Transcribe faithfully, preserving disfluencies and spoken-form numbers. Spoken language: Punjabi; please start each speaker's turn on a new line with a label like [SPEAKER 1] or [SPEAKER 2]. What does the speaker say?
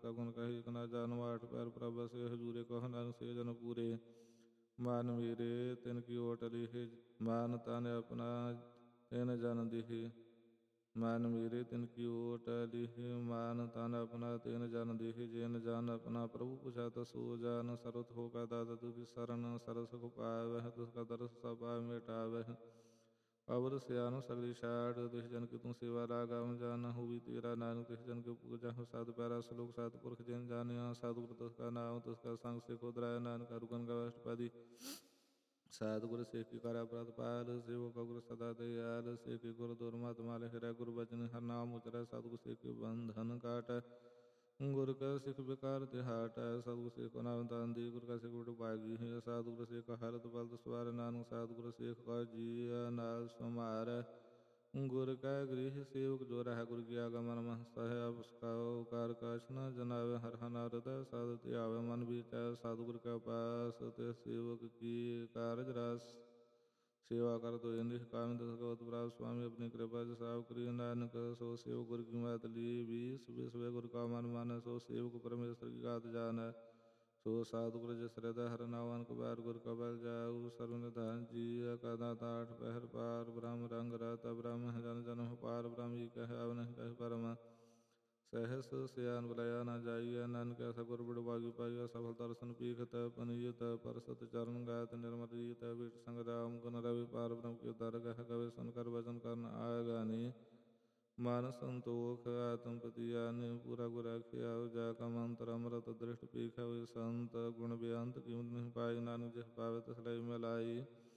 [SPEAKER 1] ਕਾ ਗੁਣ ਕਹੀ ਇਕ ਨਾ ਜਾਨੁ ਆਠ ਪੈਰ ਪ੍ਰਭ ਸੇ ਹਜੂਰੇ ਕਹੋ ਨਾਨਕ ਸੇ ਜਨ ਪੂਰੇ ਮਨ ਵੀਰੇ ਤਿਨ ਕੀ ਓਟ ਲਿਖੇ ਮਨ ਤਨ ਆਪਣਾ ਤਿਨ ਜਨ ਦਿਖੇ ਮਨ ਵੀਰੇ ਤਿਨ ਕੀ ਓਟ ਲਿਖੇ ਮਨ ਤਨ ਆਪਣਾ ਤਿਨ ਜਨ ਦਿਖੇ ਜਿਨ ਜਨ ਆਪਣਾ ਪ੍ਰਭੂ ਪੁਛਤ ਸੋ ਜਨ ਸਰਤ ਹੋ ਕਾ ਦਾਤਾ ਤੁ ਸਰਨ ਸਰ ਸੁਖ ਪਾਵਹਿ ਤੁਸ ਕਾ ਦਰਸ ਸਭ ਪਾਵ ਮਿਟਾਵਹਿ ਅਵਰ ਸਿਆਨ ਸਗਲੀ ਛਾੜ ਤਿਸ ਜਨ ਕੀ ਤੂੰ ਸੇਵਾ ਰਾਗਮ ਜਾਨ ਹੋਵੀ ਤੇਰਾ ਨਾਨਕ ਤਿਸ ਜਨ ਕੀ ਪੂਜਾ ਹੋ ਸਤ ਪੈਰਾ ਸਲੋਕ ਸਤ ਪੁਰਖ ਜਿਨ ਜਾਣਿਆ ਸਤਿਗੁਰ ਤੁਸ ਕਾ ਨਾਮ ਤੁਸ ਕਾ ਸੰਗ ਸਿਖੋ ਦਰਾਇ ਨਾਨਕ ਅਰੁਗਨ ਕਾ ਅਸ਼ਟਪਦੀ ਸਤਿਗੁਰ ਸੇਖੀ ਕਰ ਅਪਰਾਧ ਪਾਲ ਸੇਵਕ ਗੁਰ ਸਦਾ ਦਇਆਲ ਸੇਖੀ ਗੁਰ ਦੁਰਮਤਿ ਮਾਲ ਹਿਰੈ ਗੁਰ ਬਚਨ ਹਰਿ ਨਾਮ ਉਚਰੈ ਸਤਿਗੁਰ ਸੇਖੀ ਬੰਧਨ ਕਾਟੈ ਗੁਰ ਕਾ ਸਿਖ ਵਿਕਾਰ ਤੇ ਹਾਟੈ ਸਤਿਗੁਰ ਸੇਖੁ ਨਾਮ ਤੰਦੀ ਗੁਰ ਕਾ ਸਿਖ ਵਡਭਾਗੀ ਹੈ ਸਤਿਗੁਰ ਸੇਖ ਹਰਤ ਬਲਤ ਸਵਾਰ ਨਾਨਕ ਸਤਿਗੁਰ ਸੇਖ ਕਾ ਜੀਅ ਨਾਲ ਸਮਾਰੈ ਗੁਰ ਕਾ ਗ੍ਰਹਿ ਸੇਵਕ ਜੋ ਰਹਿ ਗੁਰ ਕੀ ਆਗਮਨ ਮਨ ਮਹ ਸਹਿ ਅਪਸਕਾਉ ਕਾਰ ਕਾਛ ਨ ਜਨਾਵੇ ਹਰਿ ਅਨਾਰਦੈ ਸਦ ਧਿਆਵੇ ਮਨ ਵਿਚੈ ਸਤਿਗੁਰ ਕਾ ਪਾਸ ਤੇ ਸੇਵਕ ਕੀ ਕਾਰਜ ਰਸ ਸੇਵਾ ਕਰ ਤੋ ਨਿਸ਼ ਕਾਮ ਦਸ ਗਵਤ ਪ੍ਰਾਪ ਸੁਆਮੀ ਆਪਣੀ ਕਿਰਪਾ ਜਸਾਵ ਕਰੀ ਨਾਨਕ ਸੋ ਸੇਵ ਗੁਰ ਕੀ ਮਤ ਲੀ ਵੀਸ ਵਿਸਵੇ ਗੁਰ ਕਾ ਮਨ ਮਾਨੈ ਸੋ ਸੇਵਕ ਪਰਮੇਸ਼ਰ ਕੀ ਗਾਤ ਜਾਣੈ ਸੋ ਸਤਿਗੁਰ ਜਿਸ ਹਿਰਦੈ ਹਰਿ ਨਾਮ ਅਨਕ ਬਾਰ ਗੁਰ ਕਾ ਬਲ ਜਾਊ ਸਰਵ ਨਿਧਾਨ ਜੀ ਕਾ ਦਾਤਾ ਆਠ ਪਹਿਰ ਪਾਰ ਬ੍ਰਹਮ ਰੰਗ ਰਤ ਬ੍ਰਹਮ ਜਨ ਜਨਮ ਪਾਰ ਬ੍ਰਹਮ ਜੀ ਕਹਿ ਆਵ ਨਹੀਂ ਕਹਿ ਪਰਮ ਸਹਿਸ ਸਿਆਨ ਬੁਲਾਇਆ ਨਾ ਜਾਈਐ ਨਾਨਕ ਐਸਾ ਗੁਰ ਬਡਭਾਗੀ ਪਾਈਐ ਸਫਲ ਦਰਸ਼ਨ ਪੀਖਤ ਪਨੀਤ ਪਰਸਤ ਚਰਨ ਗਾਇਤ ਨਿਰਮਲ ਰੀਤ ਵਿਟ ਸੰਗ ਰਾਮ ਗੁਣ ਰਵਿ ਪਾਰ ਬ੍ਰਹਮ ਕੀ ਦਰਗਹ ਗਵੇ ਸੁਨ ਕਰ ਵਚਨ ਕਰਨ ਆਗਾਨੀ ਮਨ ਸੰਤੋਖ ਆਤਮ ਪਤਿਆਨਿ ਪੂਰਾ ਗੁਰ ਆਖਿਆ ਜਾ ਕਾ ਮੰਤਰ ਅੰਮ੍ਰਿਤ ਦ੍ਰਿਸ਼ਟ ਪੀਖੈ ਹੋਇ ਸੰਤ ਗੁਣ ਬੇਅੰਤ ਕੀਮਤ ਨਹੀਂ ਪਾਈ ਨਾਨਕ ਜਿਸ ਪਾਵੇ ਤਿਸ ਲਈ ਮਿਲਾਈ